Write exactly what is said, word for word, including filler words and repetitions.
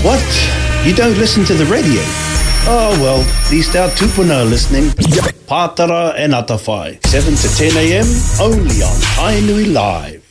What? You don't listen to the radio? Oh, well, at least our tupuna are listening. Pātara and Atawhai, seven to ten a.m. only on Tainui Live.